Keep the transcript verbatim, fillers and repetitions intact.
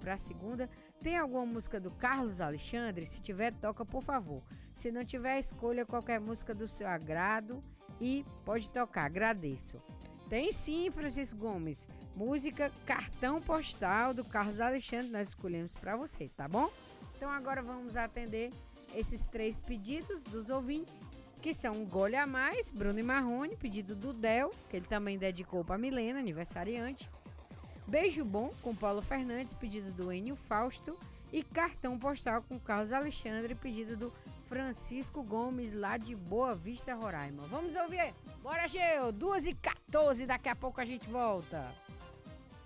para a segunda. Tem alguma música do Carlos Alexandre? Se tiver, toca, por favor. Se não tiver, escolha qualquer música do seu agrado e pode tocar. Agradeço. Tem sim, Francisco Gomes. Música Cartão Postal do Carlos Alexandre. Nós escolhemos para você, tá bom? Então agora vamos atender esses três pedidos dos ouvintes, que são Gole a Mais, Bruno e Marrone, pedido do Del, que ele também dedicou para Milena, aniversariante. Beijo Bom, com Paulo Fernandes, pedido do Enio Fausto. E Cartão Postal com Carlos Alexandre, pedido do Francisco Gomes, lá de Boa Vista, Roraima. Vamos ouvir? Bora, Geu! duas e quatorze, daqui a pouco a gente volta.